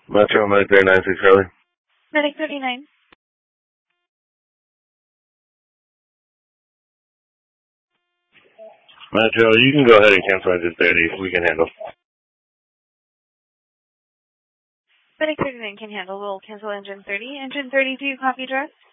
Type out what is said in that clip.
Metro, Medic 396 Charlie. Medic 39. Metro, you can go ahead and cancel engine 30. We can handle. Medic 39 can handle. We'll cancel engine 30. Engine 30, do you copy address?